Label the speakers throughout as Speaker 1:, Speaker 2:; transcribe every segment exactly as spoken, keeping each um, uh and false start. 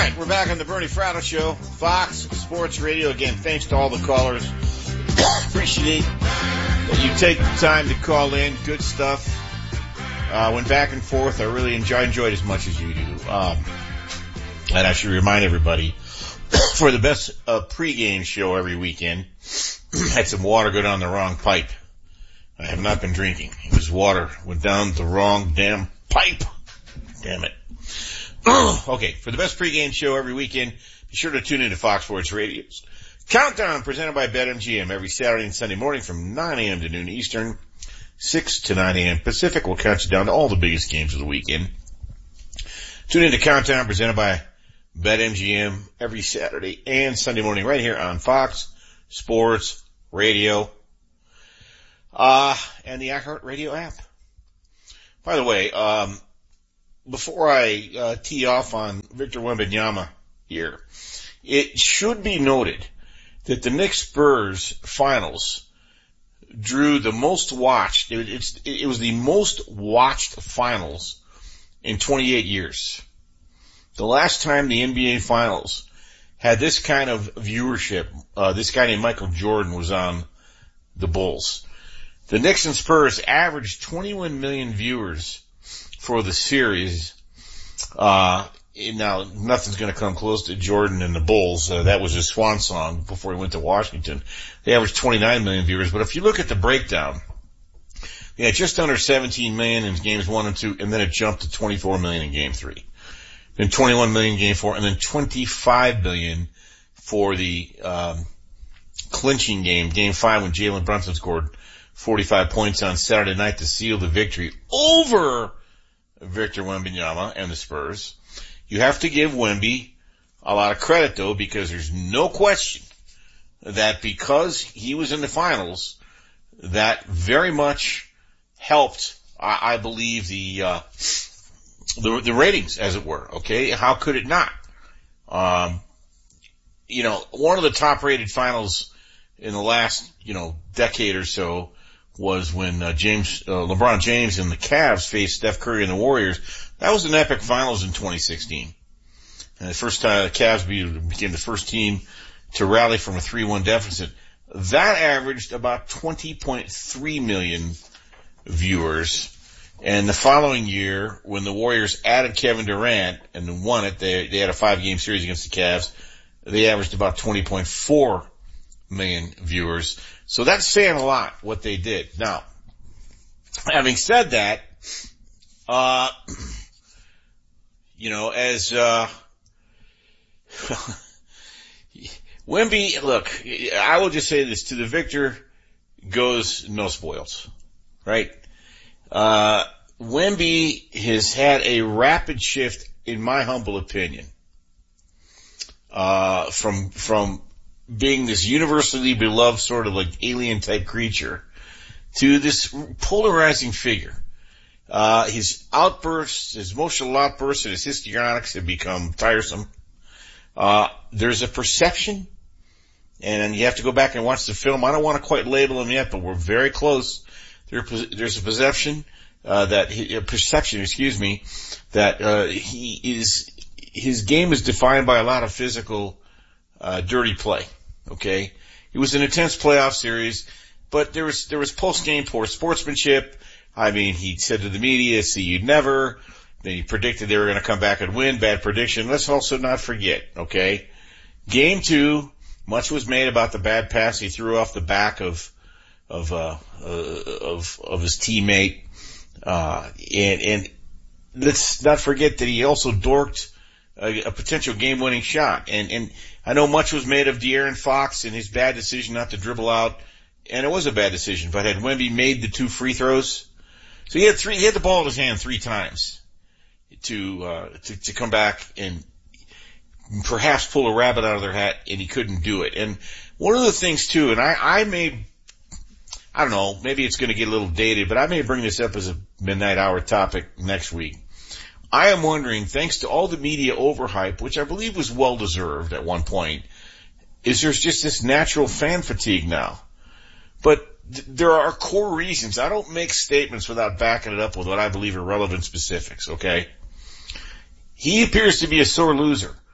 Speaker 1: right, we're back on the Bernie Fratto Show, Fox Sports Radio. Again, thanks to all the callers. Appreciate that you take the time to call in. Good stuff. Uh, went back and forth. I really enjoy, enjoyed as much as you do. Um, and I should remind everybody, for the best uh, pregame show every weekend, had some water go down the wrong pipe. I have not been drinking. It was water. Went down the wrong damn pipe. Damn it. Okay, for the best pregame show every weekend, be sure to tune in to Fox Sports Radio's Countdown, presented by BetMGM, every Saturday and Sunday morning from nine a.m. to noon Eastern, six to nine a.m. Pacific. We'll count you down to all the biggest games of the weekend. Tune in to Countdown, presented by BetMGM, every Saturday and Sunday morning right here on Fox Sports Radio, uh, and the iHeartRadio app. By the way, um, before I uh, tee off on Victor Wembanyama here, it should be noted that the Knicks Spurs finals drew the most watched. It, it's, it was the most watched finals in twenty-eight years. The last time the N B A finals had this kind of viewership, uh, this guy named Michael Jordan was on the Bulls. The Knicks and Spurs averaged twenty-one million viewers for the series. Uh, now nothing's going to come close to Jordan and the Bulls. Uh, that was his swan song before he went to Washington. They averaged twenty-nine million viewers. But if you look at the breakdown, they had just under seventeen million in games one and two, and then it jumped to twenty-four million in game three. Then twenty-one million in game four, and then twenty-five million for the, um, clinching game, game five, when Jalen Brunson scored forty-five points on Saturday night to seal the victory over Victor Wembanyama and the Spurs. You have to give Wemby a lot of credit, though, because there's no question that because he was in the finals, that very much helped, I, I believe, the, uh, the, the ratings, as it were. Okay. How could it not? Um, you know, one of the top rated finals in the last, you know, decade or so was when uh, James, uh, LeBron James and the Cavs faced Steph Curry and the Warriors. That was an epic finals in twenty sixteen. And the first time the Cavs became the first team to rally from a three one deficit. That averaged about twenty point three million viewers. And the following year, when the Warriors added Kevin Durant and won it, they, they had a five game series against the Cavs. They averaged about twenty point four million viewers. So that's saying a lot, what they did. Now, having said that, uh, you know, as, uh, Wemby, look, I will just say this, to the victor goes no spoils, right? Uh, Wemby has had a rapid shift, in my humble opinion, uh, from, from, being this universally beloved sort of like alien type creature to this polarizing figure. Uh, his outbursts, his emotional outbursts and his histrionics have become tiresome. Uh, there's a perception, and you have to go back and watch the film. I don't want to quite label him yet, but we're very close. There, there's a perception, uh, that, he, a perception, excuse me, that, uh, he is, his game is defined by a lot of physical, Uh, dirty play. Okay. It was an intense playoff series, but there was, there was post-game poor sportsmanship. I mean, he said to the media, see you never. Then he predicted they were going to come back and win. Bad prediction. Let's also not forget, okay? Game two, much was made about the bad pass he threw off the back of, of, uh, uh of, of his teammate. Uh, and, and let's not forget that he also dorked a, a potential game-winning shot. And, and, I know much was made of De'Aaron Fox and his bad decision not to dribble out, and it was a bad decision, but had Wemby made the two free throws, so he had three, he had the ball in his hand three times to, uh, to, to come back and perhaps pull a rabbit out of their hat, and he couldn't do it. And one of the things too, and I, I may, I don't know, maybe it's going to get a little dated, but I may bring this up as a midnight hour topic next week. I am wondering, thanks to all the media overhype, which I believe was well deserved at one point, is there's just this natural fan fatigue now. But th- there are core reasons. I don't make statements without backing it up with what I believe are relevant specifics, okay? He appears to be a sore loser.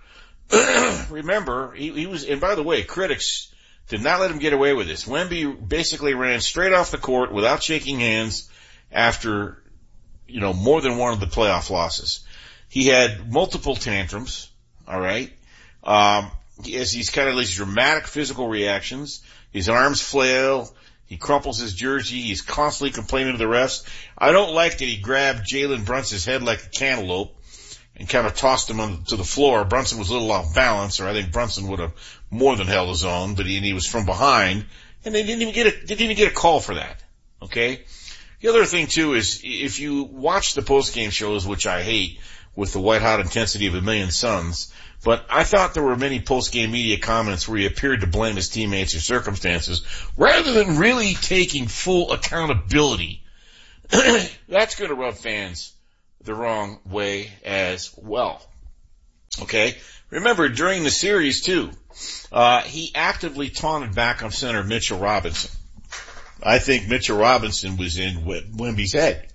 Speaker 1: remember, he, he was, and by the way, critics did not let him get away with this. Wemby basically ran straight off the court without shaking hands after, you know, more than one of the playoff losses. He had multiple tantrums, all right? Um, he has these kind of these dramatic physical reactions. His arms flail. He crumples his jersey. He's constantly complaining to the refs. I don't like that he grabbed Jalen Brunson's head like a cantaloupe and kind of tossed him on, to the floor. Brunson was a little off balance, or I think Brunson would have more than held his own, but he, and he was from behind, and they didn't even get a, they didn't even get a call for that. Okay? The other thing too is, if you watch the post-game shows, which I hate, with the white-hot intensity of a million suns, but I thought there were many post-game media comments where he appeared to blame his teammates or circumstances, rather than really taking full accountability. That's going to rub fans the wrong way as well. Okay? Remember, during the series, too, uh, he actively taunted backup center Mitchell Robinson. I think Mitchell Robinson was in Wemby's head.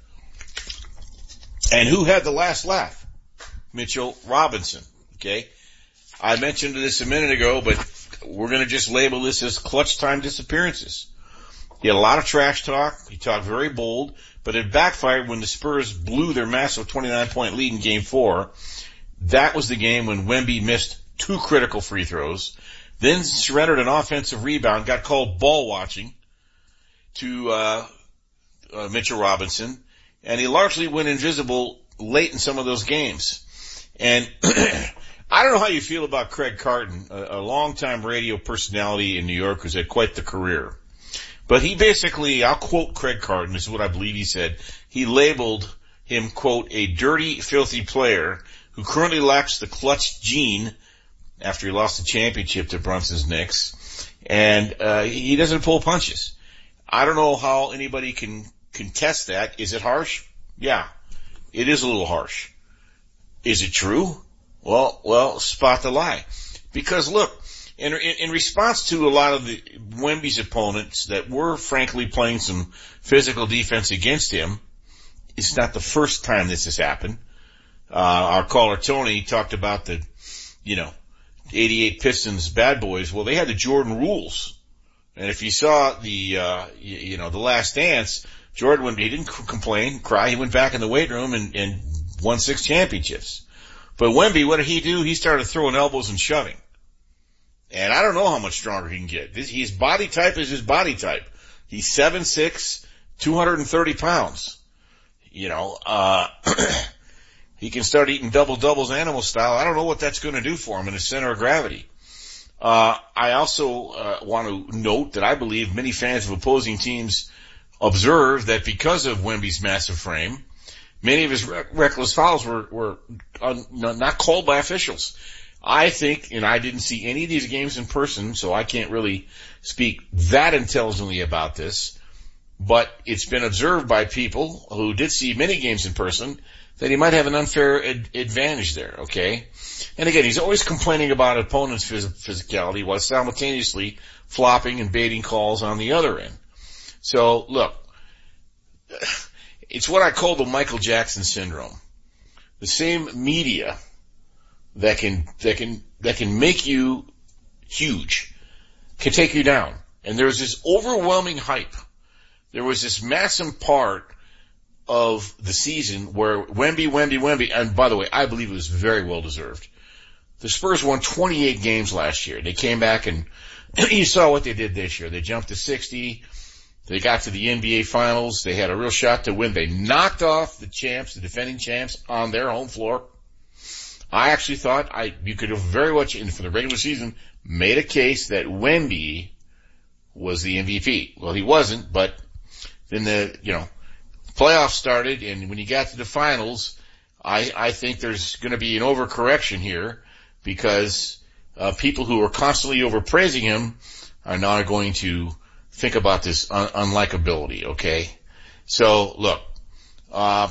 Speaker 1: And who had the last laugh? Mitchell Robinson. Okay? I mentioned this a minute ago, but we're going to just label this as clutch time disappearances. He had a lot of trash talk. He talked very bold, but it backfired when the Spurs blew their massive twenty-nine point lead in game four. That was the game when Wemby missed two critical free throws, then surrendered an offensive rebound, got called ball watching to uh, uh Mitchell Robinson, and he largely went invisible late in some of those games. And I don't know how you feel about Craig Carton, a, a longtime radio personality in New York who's had quite the career. But he basically, I'll quote Craig Carton, this is what I believe he said. He labeled him, quote, a dirty, filthy player who currently lacks the clutch gene after he lost the championship to Brunson's Knicks. And uh he doesn't pull punches. I don't know how anybody can contest that. Is it harsh? Yeah, it is a little harsh. Is it true? Well, well, spot the lie. Because look, in, in, in response to a lot of the Wemby's opponents that were frankly playing some physical defense against him, it's not the first time this has happened. Uh, our caller Tony talked about the, you know, eighty-eight Pistons bad boys. Well, they had the Jordan rules. And if you saw the, uh, you, you know, the Last Dance, Jordan, when he didn't complain, cry, he went back in the weight room and, and won six championships. But Wemby, what did he do? He started throwing elbows and shoving. And I don't know how much stronger he can get. This, his body type is his body type. He's seven six, two hundred thirty pounds. You know, uh, he can start eating double doubles animal style. I don't know what that's going to do for him in his center of gravity. Uh, I also, uh, want to note that I believe many fans of opposing teams observe that because of Wemby's massive frame, many of his rec- reckless fouls were, were un- not called by officials. I think, and I didn't see any of these games in person, so I can't really speak that intelligently about this, but it's been observed by people who did see many games in person that he might have an unfair ad- advantage there, okay? And again, he's always complaining about opponents' phys- physicality while simultaneously flopping and baiting calls on the other end. So, look, it's what I call the Michael Jackson syndrome. The same media that can, that can, that can make you huge can take you down. And there was this overwhelming hype. There was this massive part of the season where Wemby, Wemby, Wemby, and by the way, I believe it was very well deserved. The Spurs won twenty-eight games last year. They came back and you saw what they did this year. They jumped to sixty. They got to the N B A Finals. They had a real shot to win. They knocked off the champs, the defending champs, on their home floor. I actually thought I you could have very much, in for the regular season, made a case that Wemby was the M V P. Well, he wasn't, but then the, you know, playoffs started, and when you got to the finals, I, I think there's going to be an overcorrection here because uh, people who are constantly overpraising him are now going to think about this un- unlikability, okay? So, look, uh,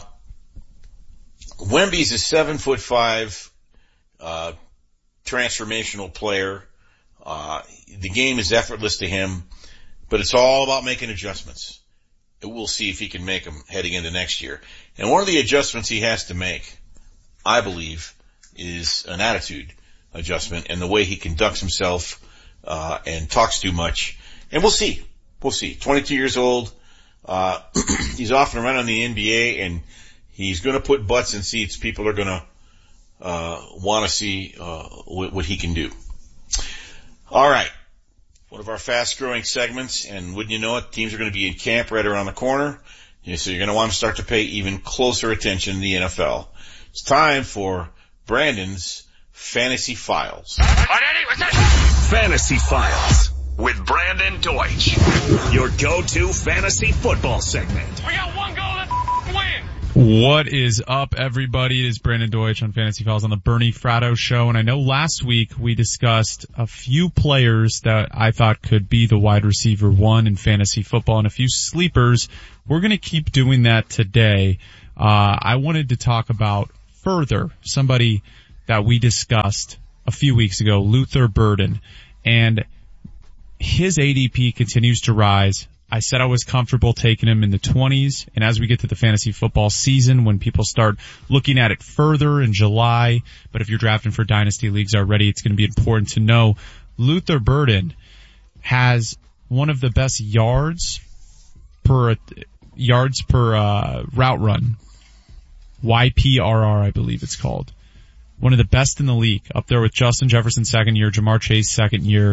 Speaker 1: Wemby's a seven foot five, uh, transformational player. Uh, the game is effortless to him, but it's all about making adjustments. And we'll see if he can make them heading into next year. And one of the adjustments he has to make, I believe, is an attitude. adjustment and the way he conducts himself, uh, and talks too much. And we'll see. We'll see. twenty-two years old. Uh, he's off and around in the N B A, and he's going to put butts in seats. People are going to, uh, want to see, uh, what, what he can do. All right. One of our fast growing segments, and wouldn't you know it, teams are going to be in camp right around the corner. So you're going to want to start to pay even closer attention to the N F L. It's time for Brandon's Fantasy Files.
Speaker 2: Fantasy Files with Brandon Deutsch, your go-to fantasy football segment.
Speaker 3: We got one goal, let's win.
Speaker 4: What is up, everybody? It is Brandon Deutsch on Fantasy Files on the Bernie Fratto Show. And I know last week we discussed a few players that I thought could be the wide receiver one in fantasy football and a few sleepers. We're going to keep doing that today. Uh, I wanted to talk about further somebody that we discussed a few weeks ago, Luther Burden. And his A D P continues to rise. I said I was comfortable taking him in the twenties, and as we get to the fantasy football season, when people start looking at it further in July, but if you're drafting for dynasty leagues already, it's going to be important to know Luther Burden has one of the best yards per yards per uh, route run, Y P R R, I believe it's called. One of the best in the league, up there with Justin Jefferson second year, Jamar Chase second year.